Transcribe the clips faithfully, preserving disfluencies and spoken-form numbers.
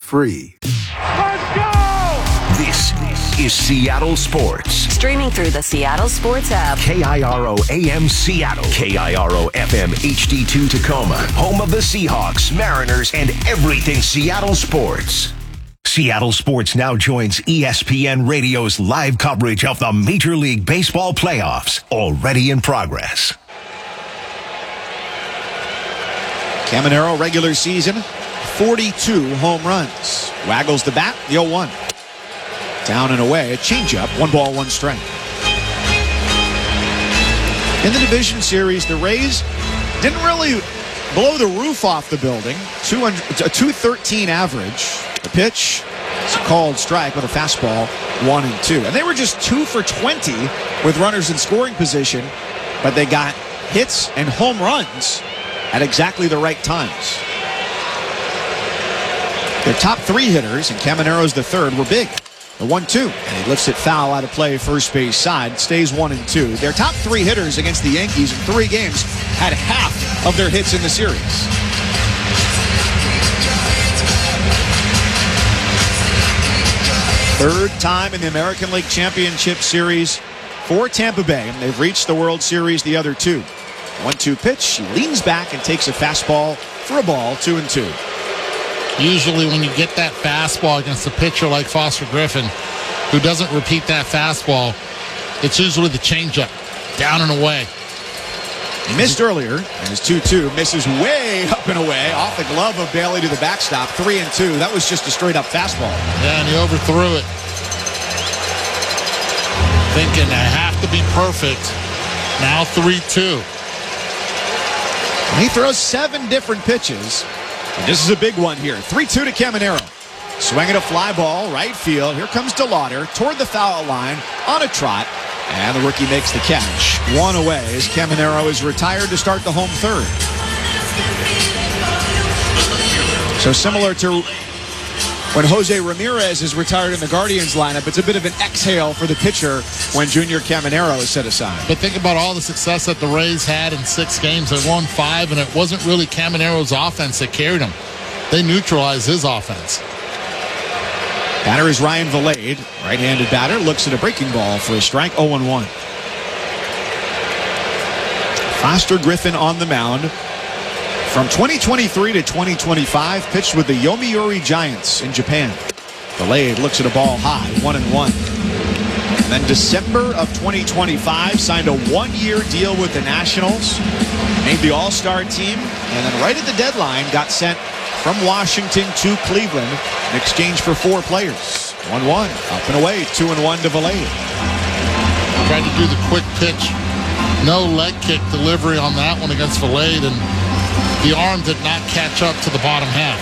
free. Let's go! This is Seattle Sports. Streaming through the Seattle Sports app. K I R O A M Seattle. K I R O F M H D two Tacoma. Home of the Seahawks, Mariners, and everything Seattle sports. Seattle Sports now joins E S P N Radio's live coverage of the Major League Baseball playoffs, already in progress. Caminero regular season, forty-two home runs. Waggles the bat, the oh one. Down and away, a changeup, one ball, one strike. In the division series, the Rays didn't really blow the roof off the building. a two thirteen average. The pitch is a called strike with a fastball, one and two. And they were just two for twenty with runners in scoring position, but they got hits and home runs at exactly the right times. Their top three hitters, and Caminero's the third, were big. The one two, and he lifts it foul out of play first base side. Stays one and two. Their top three hitters against the Yankees in three games had half of their hits in the series. Third time in the American League Championship Series for Tampa Bay, and they've reached the World Series the other two. one two pitch, he leans back and takes a fastball for a ball, two and two. Usually when you get that fastball against a pitcher like Foster Griffin, who doesn't repeat that fastball, it's usually the changeup, down and away. He missed earlier, and his two two misses way up and away, off the glove of Bailey to the backstop, three and two. That was just a straight-up fastball. Yeah, and he overthrew it. Thinking I have to be perfect. Now three two. He throws seven different pitches. And this is a big one here. three two to Caminero. Swinging a fly ball, right field. Here comes DeLauder toward the foul line on a trot. And the rookie makes the catch. One away as Caminero is retired to start the home third. So similar to when Jose Ramirez is retired in the Guardians lineup, it's a bit of an exhale for the pitcher when Junior Caminero is set aside. But think about all the success that the Rays had in six games. They won five, and it wasn't really Caminero's offense that carried them. They neutralized his offense. Batter is Ryan Vilade. Right-handed batter looks at a breaking ball for a strike, oh and one. Foster Griffin on the mound. From twenty twenty-three to twenty twenty-five, pitched with the Yomiuri Giants in Japan. Vilade looks at a ball high, one and one. And then December of twenty twenty-five, signed a one-year deal with the Nationals, made the All-Star team, and then right at the deadline got sent from Washington to Cleveland in exchange for four players. one one, up and away, two and one to Vilade. Tried to do the quick pitch. No leg kick delivery on that one against Vilade, and the arm did not catch up to the bottom half.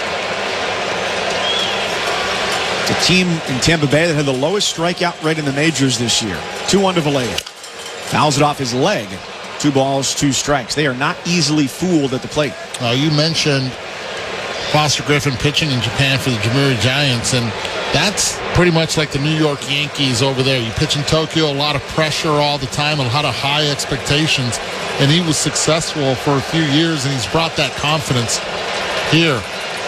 It's a team in Tampa Bay that had the lowest strikeout rate in the majors this year. two one to Vilade. Fouls it off his leg. Two balls, two strikes. They are not easily fooled at the plate. Uh, you mentioned Foster Griffin pitching in Japan for the Yomiuri Giants, and that's pretty much like the New York Yankees over there. You pitch in Tokyo, a lot of pressure all the time, a lot of high expectations, and he was successful for a few years, and he's brought that confidence here.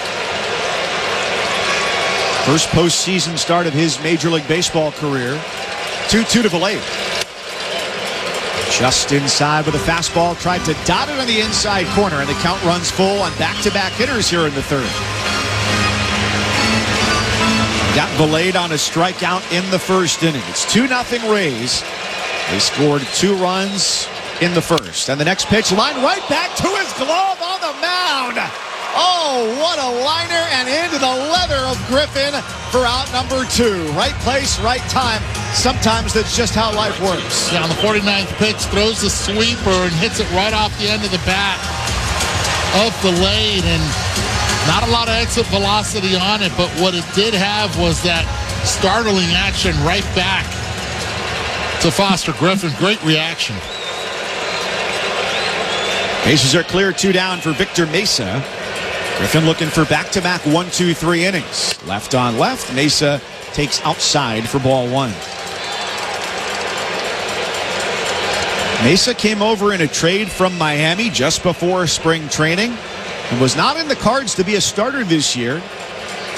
First postseason start of his Major League Baseball career. two two to Vilade. Just inside with a fastball, tried to dot it on the inside corner, and the count runs full on back-to-back hitters here in the third. Got Vilade on a strikeout in the first inning. It's two nothing Rays. They scored two runs in the first. And the next pitch, lined right back to his glove on the mound. Oh, what a liner, and into the leather of Griffin for out number two. Right place, right time. Sometimes that's just how life works. Yeah, on the forty-ninth pitch, throws the sweeper and hits it right off the end of the bat of Vilade, and not a lot of exit velocity on it, but what it did have was that startling action right back to Foster Griffin. Great reaction. Bases are clear, two down for Victor Mesa. Griffin looking for back-to-back one two three innings. Left on left. Mesa takes outside for ball one. Mesa came over in a trade from Miami just before spring training and was not in the cards to be a starter this year.